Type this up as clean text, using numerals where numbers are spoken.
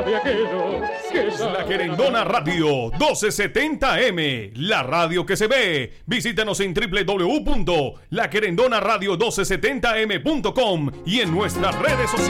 de aquellos que La Querendona Radio 1270M, la radio que se ve. Visítanos en www.laquerendonaradio1270m.com y en nuestras redes sociales.